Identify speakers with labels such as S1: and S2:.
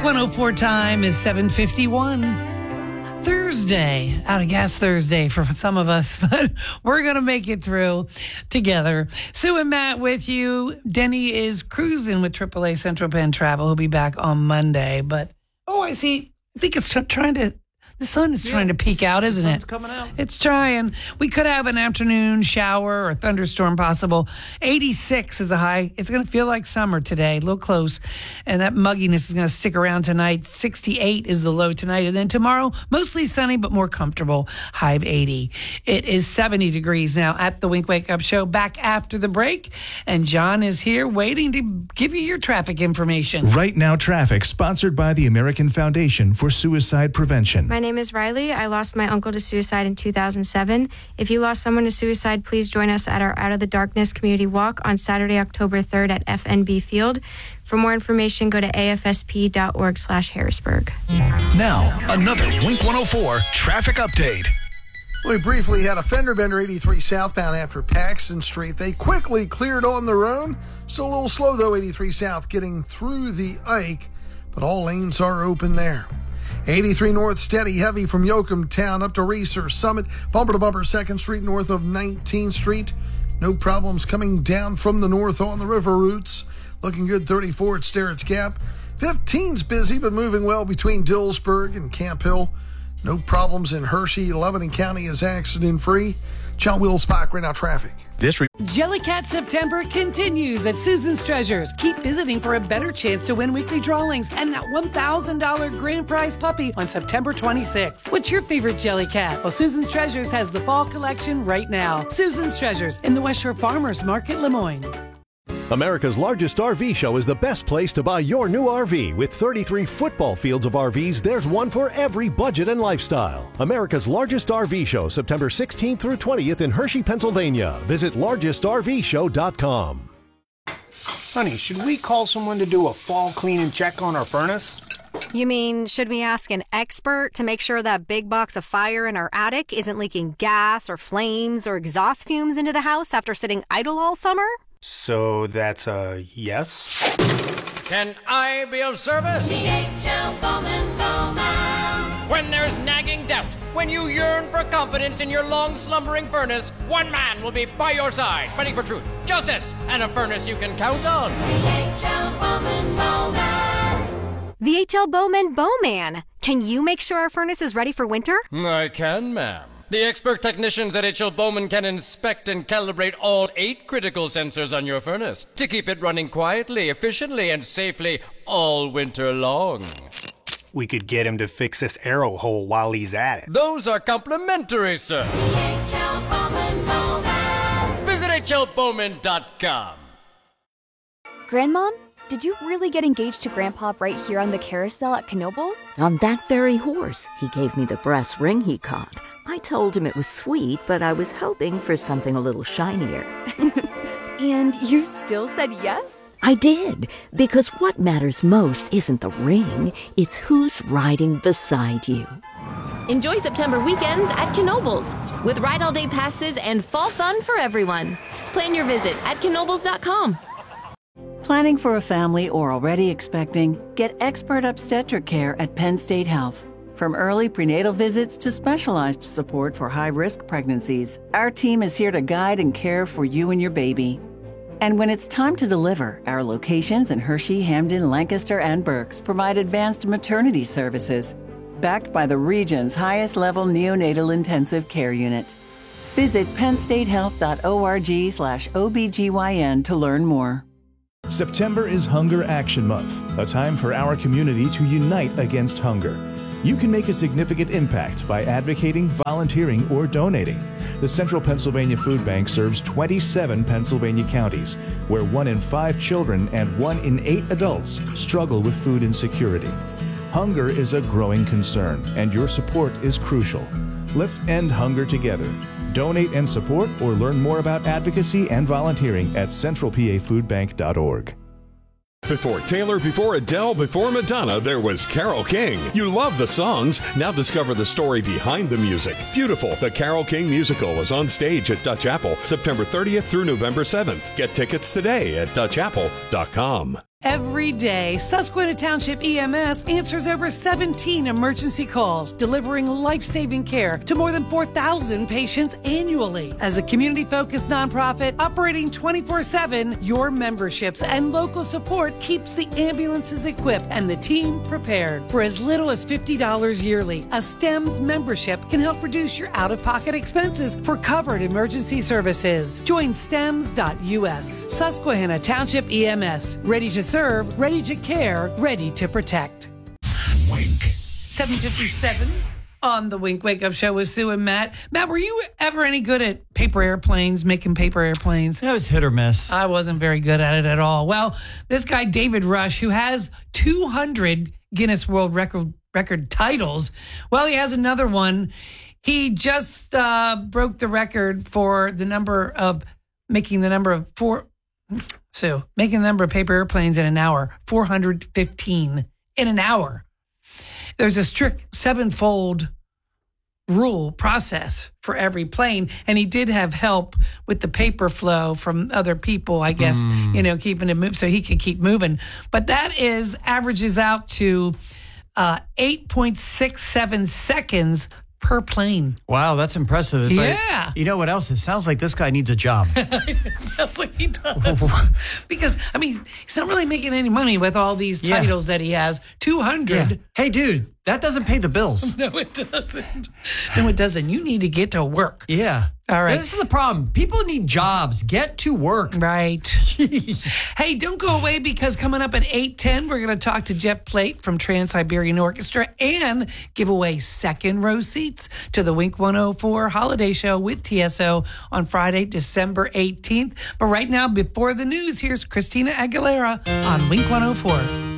S1: 104 time is 7:51. Thursday, out of gas Thursday for some of us, but we're going to make it through together. Sue and Matt with you. Denny is cruising with AAA Central Penn Travel. He'll be back on Monday, but I think it's the sun is trying to peek out, isn't it?
S2: The sun's coming out.
S1: It's trying. We could have an afternoon shower or thunderstorm possible. 86 is a high. It's going to feel like summer today, a little close. And that mugginess is going to stick around tonight. 68 is the low tonight. And then tomorrow, mostly sunny, but more comfortable. High of 80. It is 70 degrees now at the Wink Wake Up Show. Back after the break. And John is here waiting to give you your traffic information.
S3: Right Now Traffic, sponsored by the American Foundation for Suicide Prevention.
S4: My name is Riley. I lost my uncle to suicide in 2007. If you lost someone to suicide, please join us at our Out of the Darkness Community Walk on Saturday, October 3rd at FNB Field. For more information, go to afsp.org/Harrisburg.
S5: Now, another Wink 104 traffic update.
S6: We briefly had a fender bender 83 southbound after Paxton Street. They quickly cleared on their own. Still a little slow, though, 83 south getting through the Ike, but all lanes are open there. 83 north, steady heavy from Yoakum Town up to Reeser Summit, bumper to bumper 2nd Street north of 19th Street. No problems coming down from the north on the river routes. Looking good 34 at Sterrett's Gap. 15's busy but moving well between Dillsburg and Camp Hill. No problems in Hershey. Lebanon County is accident free. John Will Spock, Right Now Traffic.
S1: Jellycat September continues at Susan's Treasures. Keep visiting for a better chance to win weekly drawings and that $1,000 grand prize puppy on September 26th. What's your favorite Jellycat? Well, Susan's Treasures has the fall collection right now. Susan's Treasures in the West Shore Farmers Market, Lemoyne.
S7: America's largest RV show is the best place to buy your new RV. With 33 football fields of RVs, there's one for every budget and lifestyle. America's largest RV show, September 16th through 20th in Hershey, Pennsylvania. Visit largestrvshow.com.
S2: Honey, should we call someone to do a fall clean and check on our furnace?
S8: You mean, should we ask an expert to make sure that big box of fire in our attic isn't leaking gas or flames or exhaust fumes into the house after sitting idle all summer?
S2: So that's a yes?
S9: Can I be of service?
S10: DHL Bowman Bowman.
S9: When there's nagging doubt, when you yearn for confidence in your long slumbering furnace, one man will be by your side, fighting for truth, justice, and a furnace you can count on.
S10: DHL Bowman Bowman.
S8: The HL Bowman Bowman. Can you make sure our furnace is ready for winter?
S9: I can, ma'am. The expert technicians at HL Bowman can inspect and calibrate all 8 critical sensors on your furnace to keep it running quietly, efficiently, and safely all winter long.
S2: We could get him to fix this arrow hole while he's at it.
S9: Those are complimentary, sir.
S10: DHL Bowman Bowman.
S9: Visit hlbowman.com.
S11: Grandmom, did you really get engaged to Grandpa right here on the carousel at Knoebels?
S12: On that very horse. He gave me the brass ring he caught. I told him it was sweet, but I was hoping for something a little shinier.
S11: And you still said yes?
S12: I did, because what matters most isn't the ring, it's who's riding beside you.
S13: Enjoy September weekends at Knoebels with ride all day passes and fall fun for everyone. Plan your visit at knoebels.com.
S14: Planning for a family or already expecting? Get expert obstetric care at Penn State Health. From early prenatal visits to specialized support for high-risk pregnancies, our team is here to guide and care for you and your baby. And when it's time to deliver, our locations in Hershey, Hamden, Lancaster, and Berks provide advanced maternity services, backed by the region's highest-level neonatal intensive care unit. Visit pennstatehealth.org/OBGYN to learn more.
S3: September is Hunger Action Month, a time for our community to unite against hunger. You can make a significant impact by advocating, volunteering, or donating. The Central Pennsylvania Food Bank serves 27 Pennsylvania counties, where 1 in 5 children and 1 in 8 adults struggle with food insecurity. Hunger is a growing concern, and your support is crucial. Let's end hunger together. Donate and support or learn more about advocacy and volunteering at centralpafoodbank.org.
S15: Before Taylor, before Adele, before Madonna, there was Carole King. You love the songs. Now discover the story behind the music. Beautiful, the Carole King musical is on stage at Dutch Apple, September 30th through November 7th. Get tickets today at dutchapple.com.
S1: Every day, Susquehanna Township EMS answers over 17 emergency calls, delivering life-saving care to more than 4,000 patients annually. As a community-focused nonprofit operating 24/7, your memberships and local support keeps the ambulances equipped and the team prepared. For as little as $50 yearly, a STEMS membership can help reduce your out-of-pocket expenses for covered emergency services. Join STEMS.us. Susquehanna Township EMS. Ready to serve, ready to care, ready to protect.
S5: Wink.
S1: 7:57 on the Wink Wake Up Show with Sue and Matt. Matt, were you ever any good at paper airplanes, making paper airplanes?
S16: That was hit or miss.
S1: I wasn't very good at it at all. Well, this guy, David Rush, who has 200 Guinness World Record titles, well, he has another one. He just broke the record for making the number of paper airplanes in an hour, 415 in an hour. There's a strict 7-fold rule process for every plane, and he did have help with the paper flow from other people, I guess, keeping it move so he could keep moving. But that averages out to 8.67 seconds per plane.
S16: Wow, that's impressive. But
S1: yeah.
S16: You know what else? It sounds like this guy needs a job.
S1: It sounds like he does. Because, he's not really making any money with all these titles that he has. 200.
S16: Yeah. Hey, dude, that doesn't pay the bills.
S1: No, it doesn't. No, it doesn't. You need to get to work.
S16: Yeah.
S1: All right.
S16: This is the problem. People need jobs. Get to work.
S1: Right. Hey, don't go away, because coming up at 8:10, we're going to talk to Jeff Plate from Trans-Siberian Orchestra and give away second row seats to the Wink 104 Holiday Show with TSO on Friday, December 18th. But right now, before the news, here's Christina Aguilera on Wink 104.